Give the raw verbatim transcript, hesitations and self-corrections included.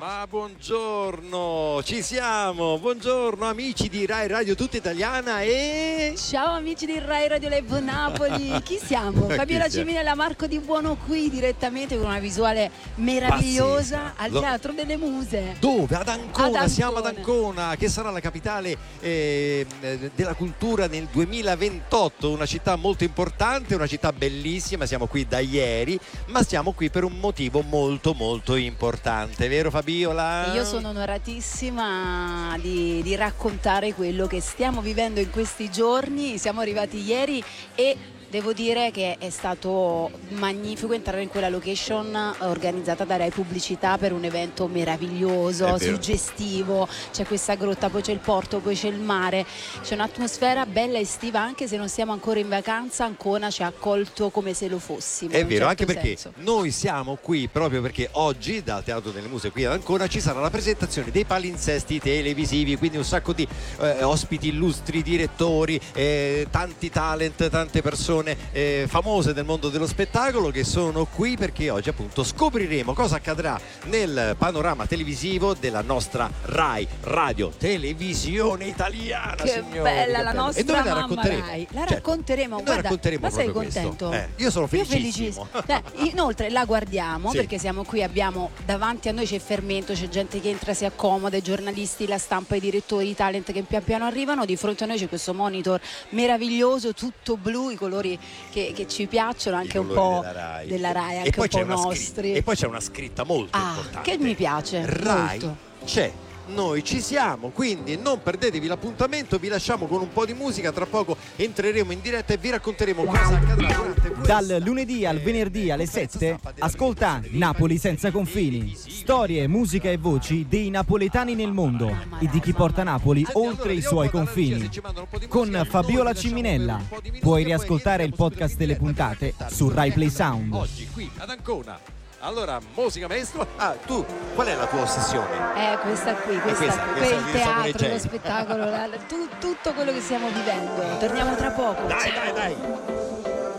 Ma buongiorno, ci siamo, buongiorno amici di Rai Radio Tutta Italiana e... Ciao amici di Rai Radio Live Napoli, chi siamo? Fabiola Ciminella, Marco Di Buono qui direttamente con una visuale meravigliosa Pazzesca. Al Lo... Teatro delle Muse. Dove? Ad Ancona, ad Ancona, siamo ad Ancona, che sarà la capitale eh, della cultura nel duemilaventotto, una città molto importante, una città bellissima, siamo qui da ieri, ma siamo qui per un motivo molto molto importante, vero Fabiola? Io sono onoratissima di, di raccontare quello che stiamo vivendo in questi giorni. Siamo arrivati ieri e devo dire che è stato magnifico entrare in quella location organizzata da Rai Pubblicità per un evento meraviglioso, suggestivo. C'è questa grotta, poi c'è il porto, poi c'è il mare, c'è un'atmosfera bella estiva, anche se non siamo ancora in vacanza. Ancona ci ha accolto come se lo fossimo. È vero, certo, anche perché senso. Noi siamo qui proprio perché oggi dal Teatro delle Muse qui ad Ancona ci sarà la presentazione dei palinsesti televisivi, quindi un sacco di eh, ospiti illustri, direttori, eh, tanti talent, tante persone Eh, famose del mondo dello spettacolo che sono qui perché oggi appunto scopriremo cosa accadrà nel panorama televisivo della nostra Rai Radio Televisione Italiana. Che signori, bella che la bello. nostra e noi la mamma racconteremo. Rai. La Certo, racconteremo, noi guarda, racconteremo ma sei proprio contento? Eh, io sono felicissimo. Io felicissimo. Eh, inoltre la guardiamo Sì. perché siamo qui, abbiamo davanti a noi c'è fermento, c'è gente che entra, si accomoda, i giornalisti, la stampa, i direttori, i talent che pian piano arrivano. Di fronte a noi c'è questo monitor meraviglioso, tutto blu, i colori che, che ci piacciono, anche un po' della Rai, della Rai, anche e poi un po' c'è una nostri. scritta, e poi c'è una scritta molto ah, importante che mi piace Rai molto. c'è, noi ci siamo, quindi non perdetevi l'appuntamento. Vi lasciamo con un po' di musica, tra poco entreremo in diretta e vi racconteremo cosa accadrà durante dal lunedì al venerdì alle sette. Ascolta Napoli senza confini, storie, musica e voci dei napoletani nel mondo e di chi porta Napoli oltre i suoi confini, con Fabiola Ciminella. Puoi riascoltare il podcast delle puntate su Rai Play Sound. Oggi qui ad Ancona. Allora, musica maestro. Ah, tu, qual è la tua ossessione? Eh, questa qui, questa, questa, qui, questa il di teatro, Samuele lo spettacolo, la- tu- tutto quello che stiamo vivendo. Torniamo tra poco. Dai, Ciao. dai, dai.